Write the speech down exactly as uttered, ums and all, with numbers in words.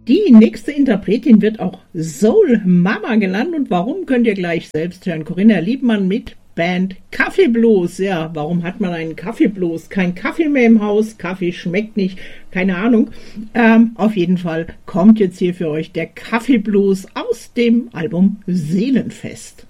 Die nächste Interpretin wird auch Soul Mama genannt und warum könnt ihr gleich selbst hören. Corinna Liebmann mit Band Kaffeeblues. Ja, warum hat man einen Kaffeeblues? Kein Kaffee mehr im Haus, Kaffee schmeckt nicht, keine Ahnung. Ähm, auf jeden Fall kommt jetzt hier für euch der Kaffeeblues aus dem Album Seelenfest.